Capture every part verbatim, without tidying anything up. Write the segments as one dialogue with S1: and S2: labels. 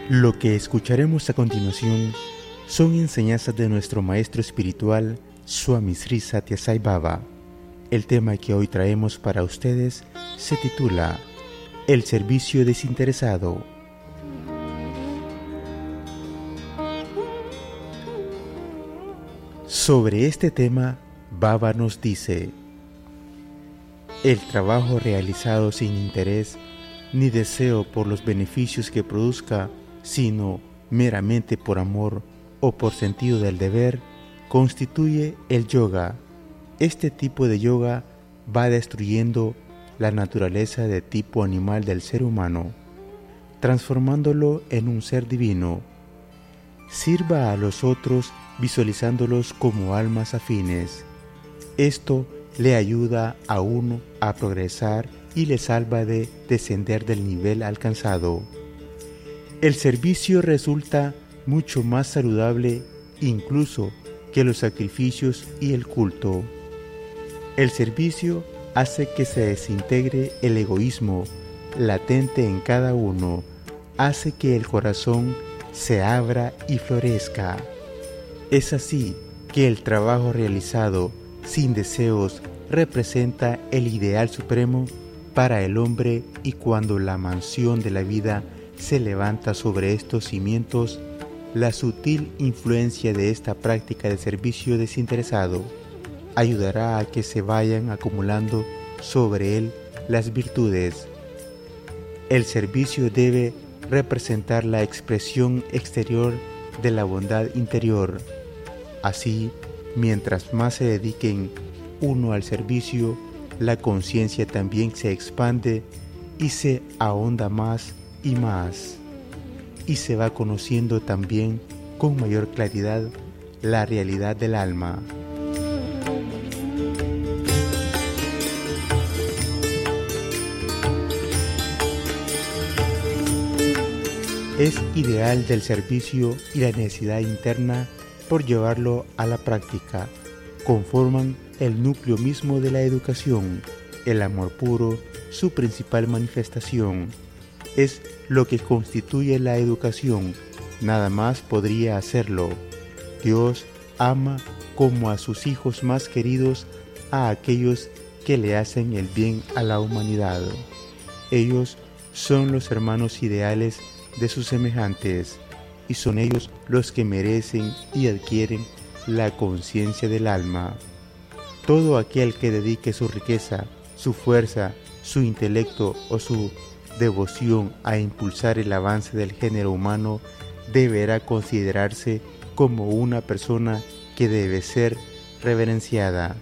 S1: Lo que escucharemos a continuación son enseñanzas de nuestro maestro espiritual, Swami Sri Sathya Sai Baba. El tema que hoy traemos para ustedes se titula El servicio desinteresado. Sobre este tema, Baba nos dice: el trabajo realizado sin interés ni deseo por los beneficios que produzca, sino meramente por amor o por sentido del deber, constituye el yoga. Este tipo de yoga va destruyendo la naturaleza de tipo animal del ser humano, transformándolo en un ser divino. Sirva a los otros visualizándolos como almas afines. Esto le ayuda a uno a progresar y le salva de descender del nivel alcanzado. El servicio resulta mucho más saludable incluso que los sacrificios y el culto. El servicio hace que se desintegre el egoísmo latente en cada uno, hace que el corazón se abra y florezca. Es así que el trabajo realizado sin deseos representa el ideal supremo para el hombre, y cuando la mansión de la vida se levanta sobre estos cimientos, la sutil influencia de esta práctica de servicio desinteresado ayudará a que se vayan acumulando sobre él las virtudes. El servicio debe representar la expresión exterior de la bondad interior. Así, mientras más se dediquen uno al servicio, la conciencia también se expande y se ahonda más y más, y se va conociendo también con mayor claridad la realidad del alma. Es ideal del servicio y la necesidad interna por llevarlo a la práctica. Conforman el núcleo mismo de la educación, el amor puro, su principal manifestación. Es lo que constituye la educación, nada más podría hacerlo. Dios ama como a sus hijos más queridos a aquellos que le hacen el bien a la humanidad. Ellos son los hermanos ideales de sus semejantes, y son ellos los que merecen y adquieren la conciencia del alma. Todo aquel que dedique su riqueza, su fuerza, su intelecto o su devoción a impulsar el avance del género humano deberá considerarse como una persona que debe ser reverenciada.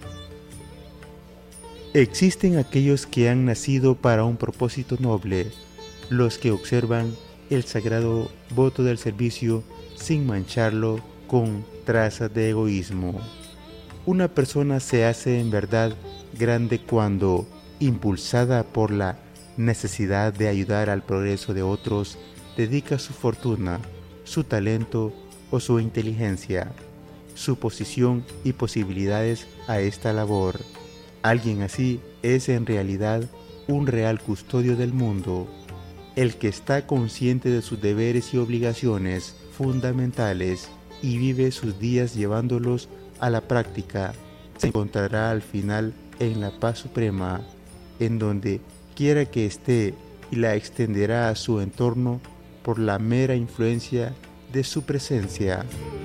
S1: Existen aquellos que han nacido para un propósito noble, los que observan el sagrado voto del servicio sin mancharlo con trazas de egoísmo. Una persona se hace en verdad grande cuando, impulsada por la necesidad de ayudar al progreso de otros, dedica su fortuna, su talento o su inteligencia, su posición y posibilidades a esta labor. Alguien así es en realidad un real custodio del mundo. El que está consciente de sus deberes y obligaciones fundamentales y vive sus días llevándolos a la práctica, se encontrará al final en la paz suprema, en donde quiera que esté, y la extenderá a su entorno por la mera influencia de su presencia.